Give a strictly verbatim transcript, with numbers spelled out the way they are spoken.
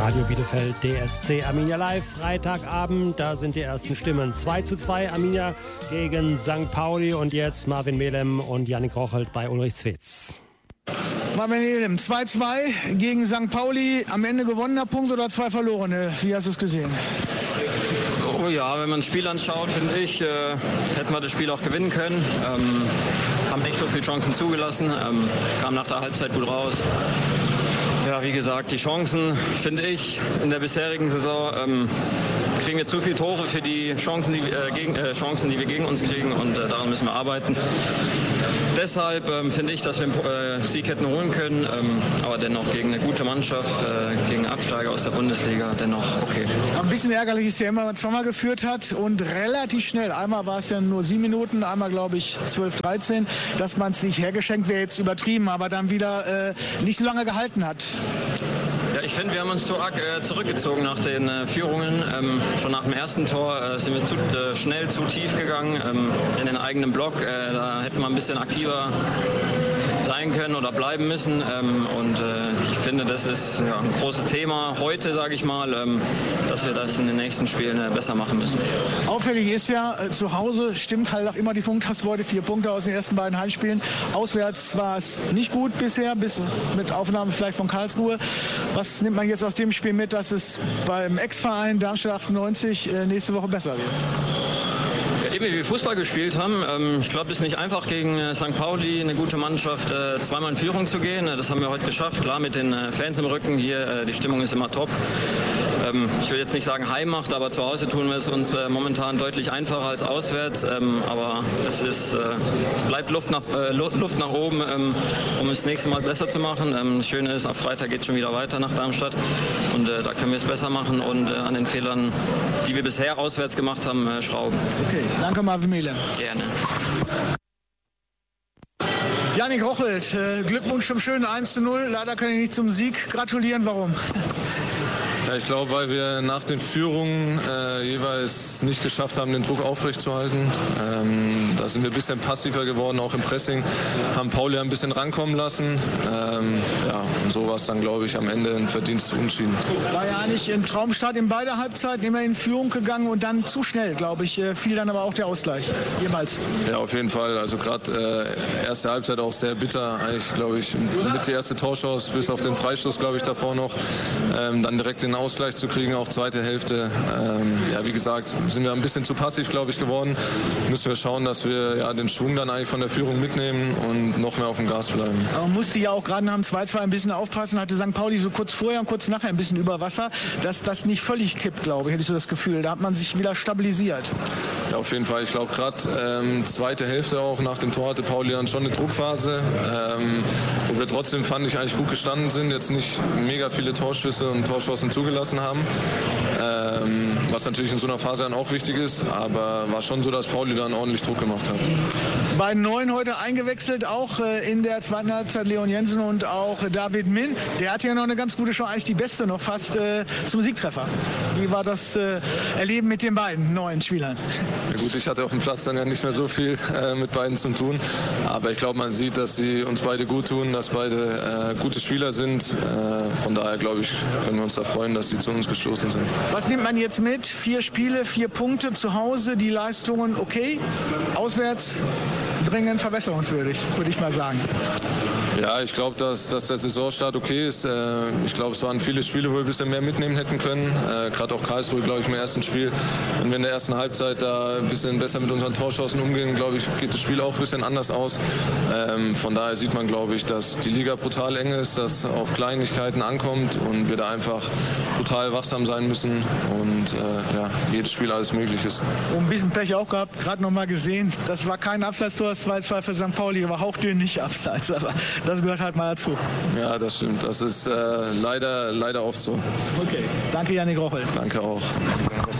Radio Bielefeld, D S C Arminia Live, Freitagabend, da sind die ersten Stimmen. zwei zu zwei Arminia gegen Sankt Pauli und jetzt Marvin Melem und Yannick Rochelt bei Ulrich Zwetz. Marvin Melem, zwei zu zwei gegen Sankt Pauli, am Ende gewonnener Punkt oder zwei verlorene? Wie hast du es gesehen? Oh ja, wenn man das Spiel anschaut, finde ich, äh, hätten wir das Spiel auch gewinnen können. Ähm, haben nicht so viele Chancen zugelassen, ähm, kam nach der Halbzeit gut raus. Ja, wie gesagt, die Chancen, finde ich, in der bisherigen Saison ähm, kriegen wir zu viele Tore für die Chancen, die, äh, gegen, äh, Chancen, die wir gegen uns kriegen, und äh, daran müssen wir arbeiten. Deshalb ähm, finde ich, dass wir einen äh, Sieg hätten holen können, ähm, aber dennoch gegen eine gute Mannschaft, äh, gegen Absteiger aus der Bundesliga, dennoch okay. Ein bisschen ärgerlich ist ja immer, wenn man zweimal geführt hat und relativ schnell, einmal war es ja nur sieben Minuten, einmal glaube ich zwölf, dreizehn, dass man es nicht hergeschenkt wäre, jetzt übertrieben, aber dann wieder äh, nicht so lange gehalten hat. Ja, ich finde, wir haben uns zu arg äh, zurückgezogen nach den äh, Führungen. Ähm, schon nach dem ersten Tor äh, sind wir zu, äh, schnell zu tief gegangen ähm, in den eigenen Block. Äh, da hätten wir ein bisschen aktiver sein können oder bleiben müssen. Ähm, und äh, ich finde, das ist ja, ein großes Thema heute, sage ich mal, ähm, dass wir das in den nächsten Spielen äh, besser machen müssen. Auffällig ist ja, äh, zu Hause stimmt halt auch immer die Punktausbeute, vier Punkte aus den ersten beiden Heimspielen. Auswärts war es nicht gut bisher, bis mit Aufnahme vielleicht von Karlsruhe. Was nimmt man jetzt aus dem Spiel mit, dass es beim Ex-Verein Darmstadt achtundneunzig äh, nächste Woche besser wird? Eben wie wir Fußball gespielt haben. Ich glaube, es ist nicht einfach, gegen Sankt Pauli, eine gute Mannschaft, zweimal in Führung zu gehen. Das haben wir heute geschafft. Klar, mit den Fans im Rücken hier, die Stimmung ist immer top. Ich will jetzt nicht sagen Heimmacht, aber zu Hause tun wir es uns momentan deutlich einfacher als auswärts. Aber das ist, es bleibt Luft nach, Luft nach oben, um es das nächste Mal besser zu machen. Das Schöne ist, ab Freitag geht es schon wieder weiter nach Darmstadt. Und da können wir es besser machen und an den Fehlern, die wir bisher auswärts gemacht haben, schrauben. Okay, danke Marvin Melem. Gerne. Yannick Rochelt, äh, Glückwunsch zum schönen eins zu null. Leider kann ich nicht zum Sieg gratulieren. Warum? Ja, ich glaube, weil wir nach den Führungen äh, jeweils nicht geschafft haben, den Druck aufrechtzuerhalten. Ähm, da sind wir ein bisschen passiver geworden, auch im Pressing. Haben Pauli ein bisschen rankommen lassen. Ähm, ja, und so war es dann, glaube ich, am Ende ein verdientes Unentschieden. War ja eigentlich ein Traumstart in beide Halbzeiten, immer in Führung gegangen und dann zu schnell, glaube ich, äh, fiel dann aber auch der Ausgleich. Jeweils. Ja, auf jeden Fall. Also gerade äh, erste Halbzeit auch sehr bitter. Eigentlich, glaube ich, mit der erste Torchance bis auf den Freistoß, glaube ich, davor noch. Ähm, dann direkt den Ausgleich zu kriegen, auch zweite Hälfte. Ähm, ja, wie gesagt, sind wir ein bisschen zu passiv, glaube ich, geworden. Müssen wir schauen, dass wir ja, den Schwung dann eigentlich von der Führung mitnehmen und noch mehr auf dem Gas bleiben. Aber man musste ja auch gerade nach dem zwei zu zwei ein bisschen aufpassen, hatte Sankt Pauli so kurz vorher und kurz nachher ein bisschen über Wasser, dass das nicht völlig kippt, glaube ich, hätte ich so das Gefühl. Da hat man sich wieder stabilisiert. Ja, auf jeden Fall. Ich glaube, gerade ähm, zweite Hälfte auch nach dem Tor hatte Pauli dann schon eine Druckphase, ähm, wo wir trotzdem, fand ich, eigentlich gut gestanden sind, jetzt nicht mega viele Torschüsse und Torchancen zugelassen haben. Ähm, was natürlich in so einer Phase dann auch wichtig ist, aber war schon so, dass Pauli dann ordentlich Druck gemacht hat. Bei neun heute eingewechselt, auch äh, in der zweiten Halbzeit Leon Jensen und auch äh, David Min. Der hatte ja noch eine ganz gute Chance, eigentlich die beste noch fast äh, zum Siegtreffer. Wie war das äh, Erleben mit den beiden neuen Spielern? Ja gut, ich hatte auf dem Platz dann ja nicht mehr so viel äh, mit beiden zu tun, aber ich glaube, man sieht, dass sie uns beide gut tun, dass beide äh, gute Spieler sind. Äh, von daher, glaube ich, können wir uns da freuen, dass sie zu uns gestoßen sind. Was nimmt man jetzt mit? Vier Spiele, vier Punkte zu Hause, die Leistungen okay, auswärts dringend verbesserungswürdig, würde ich mal sagen. Ja, ich glaube, dass, dass der Saisonstart okay ist. Äh, ich glaube, es waren viele Spiele, wo wir ein bisschen mehr mitnehmen hätten können. Äh, Gerade auch Karlsruhe, glaube ich, im ersten Spiel. Wenn wir in der ersten Halbzeit da ein bisschen besser mit unseren Torschancen umgehen, glaube ich, geht das Spiel auch ein bisschen anders aus. Ähm, von daher sieht man, glaube ich, dass die Liga brutal eng ist, dass auf Kleinigkeiten ankommt und wir da einfach brutal wachsam sein müssen und äh, ja, jedes Spiel alles möglich ist. Und ein bisschen Pech auch gehabt, gerade noch mal gesehen. Das war kein Abseitstor, das war zwar für Sankt Pauli, aber hauchdünn nicht abseits. Aber das gehört halt mal dazu. Ja, das stimmt. Das ist äh, leider, leider oft so. Okay, danke Yannick Rochelt. Danke auch.